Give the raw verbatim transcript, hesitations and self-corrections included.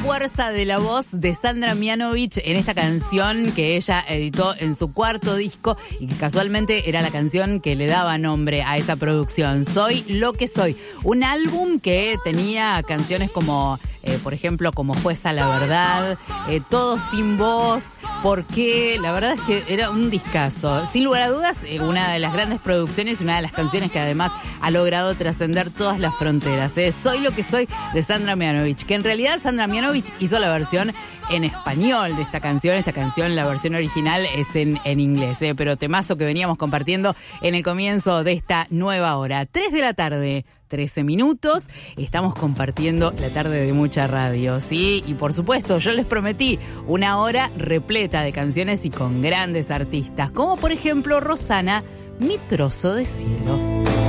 fuerza de la voz de Sandra Mianovich en esta canción que ella editó en su cuarto disco y que casualmente era la canción que le daba nombre a esa producción. Soy lo que soy. Un álbum que tenía canciones como, eh, por ejemplo, como Jueza la Verdad, eh, Todo sin voz, porque la verdad es que era un discazo. Sin lugar a dudas, eh, una de las grandes producciones, una de las canciones que además ha logrado trascender todas las fronteras. Eh. Soy lo que soy de Sandra Mianovich, que en realidad Sandra Mianovich hizo la versión en español de esta canción. Esta canción, la versión original es en, en inglés, eh, pero temazo que veníamos compartiendo en el comienzo de esta nueva hora. tres de la tarde, trece minutos, estamos compartiendo la tarde de mucha radio, ¿sí? Y por supuesto, yo les prometí una hora repleta de canciones y con grandes artistas, como por ejemplo Rosana, Mi trozo de cielo.